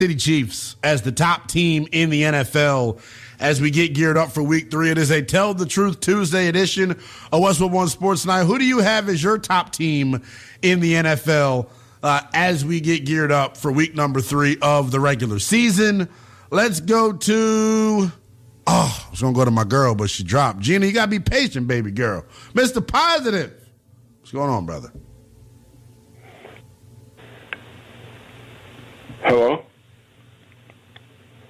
City Chiefs as the top team in the NFL as we get geared up for week 3. It is a Tell the Truth Tuesday edition of Westwood One Sports Night. Who do you have as your top team in the NFL as we get geared up for week number 3 of the regular season? Let's go to, I was going to go to my girl, but she dropped. Gina, you got to be patient, baby girl. Mr. Positive. What's going on, brother? Hello?